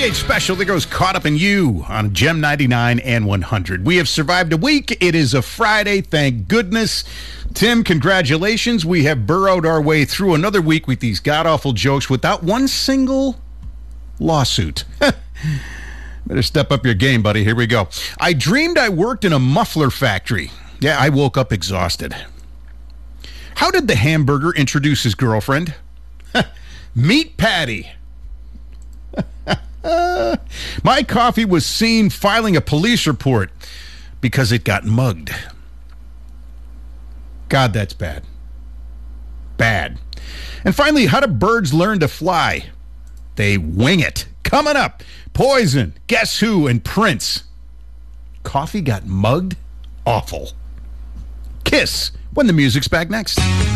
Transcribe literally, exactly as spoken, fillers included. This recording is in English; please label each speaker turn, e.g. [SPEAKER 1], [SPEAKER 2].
[SPEAKER 1] Friday special that goes Caught Up in You on Gem ninety-nine and one hundred. We have survived a week. It is a Friday, thank goodness. Tim, congratulations. We have burrowed our way through another week with these god-awful jokes without one single lawsuit. Better step up your game, buddy. Here we go. I dreamed I worked in a muffler factory. Yeah, I woke up exhausted. How did the hamburger introduce his girlfriend? Meat Patty. My coffee was seen filing a police report because it got mugged. God, that's bad. Bad. And finally, how do birds learn to fly? They wing it. Coming up, Poison, Guess Who, and Prince. Coffee got mugged? Awful. Kiss when the music's back next.